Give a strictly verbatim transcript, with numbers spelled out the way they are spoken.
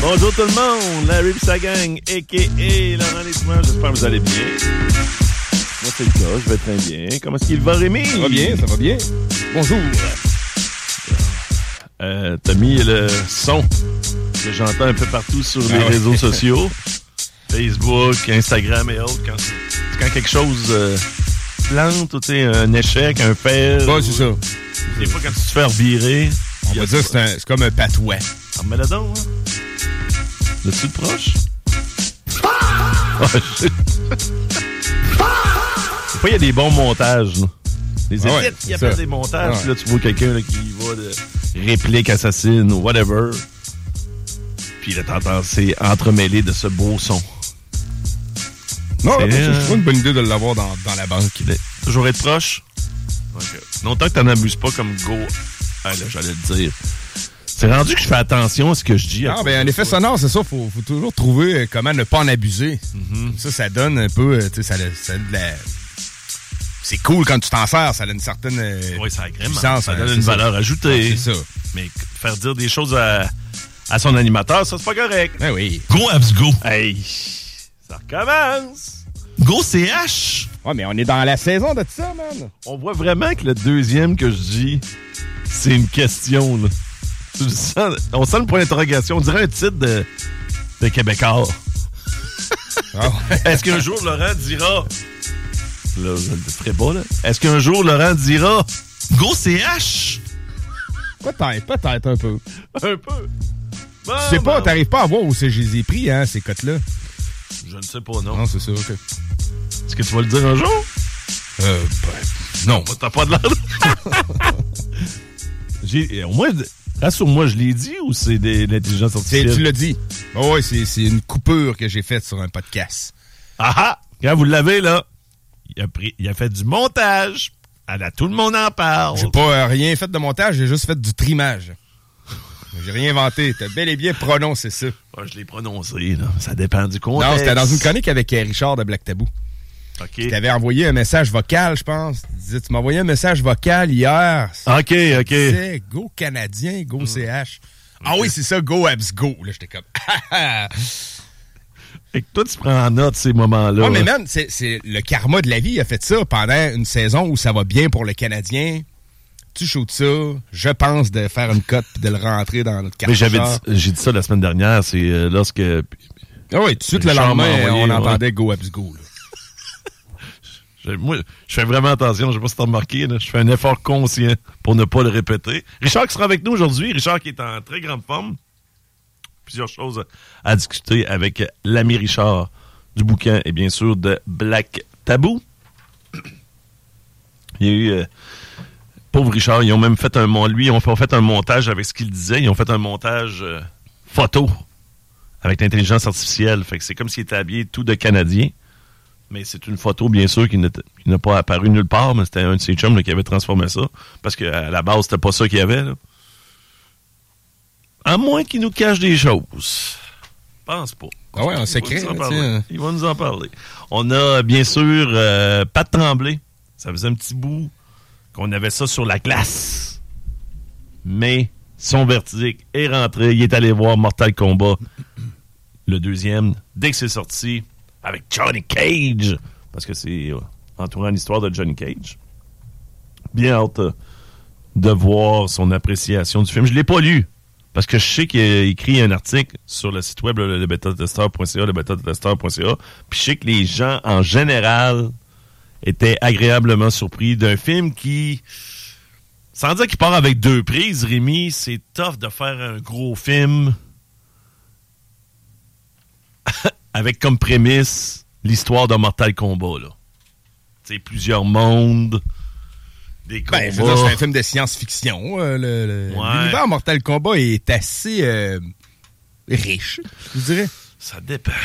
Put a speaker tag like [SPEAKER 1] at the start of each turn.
[SPEAKER 1] Bonjour tout le monde, Larry pis sa gang, a k a. Laurent Létiment, j'espère que vous allez bien. Moi, c'est le cas, je vais très bien. Comment est-ce qu'il va, Rémi?
[SPEAKER 2] Ça va bien, ça va bien. Bonjour.
[SPEAKER 1] Euh, t'as mis le son que j'entends un peu partout sur les
[SPEAKER 2] ah ouais.
[SPEAKER 1] réseaux sociaux. Facebook, Instagram et autres. Quand, quand quelque chose euh, plante, ou tu sais, un échec, un fail.
[SPEAKER 2] Ouais, c'est ça.
[SPEAKER 1] Des fois, quand tu te fais revirer.
[SPEAKER 2] On va dire que c'est, un, c'est comme un patouet.
[SPEAKER 1] Ah, mais là donc, hein? L'as-tu de proche? Ah! Des fois, il y a des bons montages, là. Les équipes
[SPEAKER 2] ah ouais,
[SPEAKER 1] qui appellent
[SPEAKER 2] ça.
[SPEAKER 1] des montages.
[SPEAKER 2] Ah ouais.
[SPEAKER 1] Là, tu vois quelqu'un là, qui va de réplique assassine ou whatever. Puis là, t'entends, c'est entremêlé de ce beau son.
[SPEAKER 2] Non,
[SPEAKER 1] c'est,
[SPEAKER 2] c'est
[SPEAKER 1] euh...
[SPEAKER 2] une bonne idée de l'avoir dans, dans la banque.
[SPEAKER 1] Toujours être proche. Okay. Longtemps que t'en abuses pas comme go. Ah, là, j'allais le dire. C'est rendu que je fais attention à ce que je dis.
[SPEAKER 2] Ah, ben, un effet sonore, c'est ça. Faut, faut toujours trouver comment ne pas en abuser.
[SPEAKER 1] Mm-hmm.
[SPEAKER 2] Ça, ça donne un peu, tu sais, ça, ça a de la... C'est cool quand tu t'en sers, ça a une certaine euh,
[SPEAKER 1] oui, ça agrément.
[SPEAKER 2] puissance.
[SPEAKER 1] Ça
[SPEAKER 2] hein,
[SPEAKER 1] donne une valeur
[SPEAKER 2] ça.
[SPEAKER 1] ajoutée.
[SPEAKER 2] Ah, c'est ça.
[SPEAKER 1] Mais faire dire des choses à, à son animateur, ça, c'est pas correct.
[SPEAKER 2] Ben oui.
[SPEAKER 1] Go, Abs, go. Hey, ça recommence. Go, C H.
[SPEAKER 2] Ouais, mais on est dans la saison de ça, man.
[SPEAKER 1] On voit vraiment que le deuxième que je dis, c'est une question, là. Tu le sens, on sent le point d'interrogation. On dirait un titre de, de Québécois.
[SPEAKER 2] Ah ouais.
[SPEAKER 1] Est-ce qu'un jour, Laurent dira... Là, je ne le ferai pas, là. Est-ce qu'un jour, Laurent dira... Go C H!
[SPEAKER 2] Peut-être, peut-être un peu.
[SPEAKER 1] Un peu. Bon,
[SPEAKER 2] tu sais pas,
[SPEAKER 1] bon.
[SPEAKER 2] t'arrives pas à voir où c'est je les ai pris, hein, ces cotes-là.
[SPEAKER 1] Je ne sais pas, non.
[SPEAKER 2] Non, c'est ça, OK.
[SPEAKER 1] Est-ce que tu vas le dire un jour?
[SPEAKER 2] Euh, ben, non.
[SPEAKER 1] T'as pas de l'air. J'ai, au moins, rassure-moi, je l'ai dit ou c'est de l'intelligence artificielle?
[SPEAKER 2] C'est, tu l'as dit. Oh, ouais, c'est, c'est une coupure que j'ai faite sur un podcast.
[SPEAKER 1] Ah ah! Quand vous l'avez, là, il a, pris, il a fait du montage. À la, tout le monde en parle.
[SPEAKER 2] J'ai pas euh, rien fait de montage, j'ai juste fait du trimage. J'ai rien inventé. T'as bel et bien prononcé ça.
[SPEAKER 1] Ouais, je l'ai prononcé, là. Ça dépend du contexte.
[SPEAKER 2] Non, c'était dans une chronique avec Richard de Black Tabou.
[SPEAKER 1] OK.
[SPEAKER 2] Tu t'avais envoyé un message vocal, je pense. Tu disais, tu m'as envoyé un message vocal hier.
[SPEAKER 1] OK, OK.
[SPEAKER 2] C'est Go Canadien, Go mm. C H. Okay. Ah oui, c'est ça, Go Abs Go. Là, j'étais comme...
[SPEAKER 1] Fait que toi, tu prends en note ces moments-là.
[SPEAKER 2] Ouais, mais même, c'est, c'est le karma de la vie. Il a fait ça pendant une saison où ça va bien pour le Canadien. Tu shootes ça, je pense de faire une cote et de le rentrer dans notre carte.
[SPEAKER 1] Mais j'avais dit, j'ai dit ça la semaine dernière, c'est euh, lorsque...
[SPEAKER 2] Ah oui, tout de suite le lendemain, on entendait ouais. Go Abs Go. Là.
[SPEAKER 1] je, moi, je fais vraiment attention, je sais pas si t'as remarqué, là, je fais un effort conscient pour ne pas le répéter. Richard qui sera avec nous aujourd'hui, Richard qui est en très grande forme. Plusieurs choses à, à discuter avec l'ami Richard du bouquin et bien sûr de Black Tabou. Il y a eu... Euh, Pauvre Richard, ils ont même fait un lui, ils ont fait un montage avec ce qu'il disait. Ils ont fait un montage euh, photo avec l'intelligence artificielle. Fait que c'est comme s'il était habillé tout de Canadien. Mais c'est une photo, bien sûr, qui n'a, qui n'a pas apparu nulle part, mais c'était un de ses chums là, qui avait transformé ça. Parce qu'à la base, c'était pas ça qu'il y avait. Là. À moins qu'il nous cache des choses. Pense pas.
[SPEAKER 2] Ah ouais, un secret.
[SPEAKER 1] Il va nous en parler. On a, bien sûr, euh, Pat Tremblay. Ça faisait un petit bout qu'on avait ça sur la glace. Mais son verdict est rentré. Il est allé voir Mortal Kombat, le deuxième, dès que c'est sorti, avec Johnny Cage. Parce que c'est euh, entourant l'histoire de Johnny Cage. Bien hâte euh, de voir son appréciation du film. Je ne l'ai pas lu, parce que je sais qu'il a écrit un article sur le site web, le betatester point c a, le betatester point c a. Puis je sais que les gens, en général... était agréablement surpris d'un film qui, sans dire qu'il part avec deux prises, Rémi, c'est tough de faire un gros film avec comme prémisse l'histoire de Mortal Kombat, là. Tu sais, plusieurs mondes, des combats.
[SPEAKER 2] Ben, je veux dire, c'est un film de science-fiction. Euh, le, le, ouais. L'univers Mortal Kombat est assez euh, riche, je dirais.
[SPEAKER 1] Ça dépend.